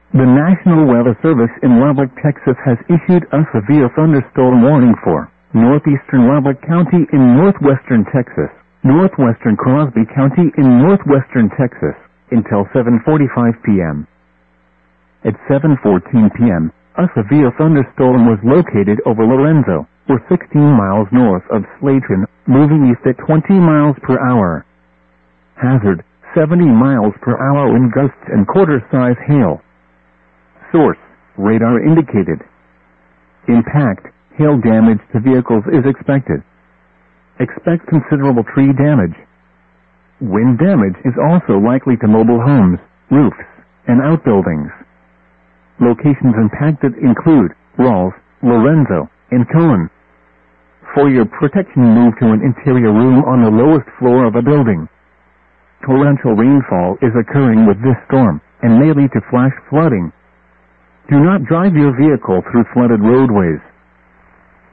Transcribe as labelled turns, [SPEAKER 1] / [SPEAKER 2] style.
[SPEAKER 1] The National Weather Service in Lubbock, Texas has issued a severe thunderstorm warning for northeastern Lubbock County in northwestern Texas, northwestern Crosby County in northwestern Texas, until 7:45 p.m. At 7:14 p.m., a severe thunderstorm was located over Lorenzo, or 16 miles north of Slayton, moving east at 20 miles per hour. Hazard, 70 miles per hour wind gusts and quarter-size hail. Source, radar indicated. Impact, hail damage to vehicles is expected. Expect considerable tree damage. Wind damage is also likely to mobile homes, roofs, and outbuildings. Locations impacted include Rawls, Lorenzo, and Cohen. For your protection, move to an interior room on the lowest floor of a building. Torrential rainfall is occurring with this storm and may lead to flash flooding. Do not drive your vehicle through flooded roadways.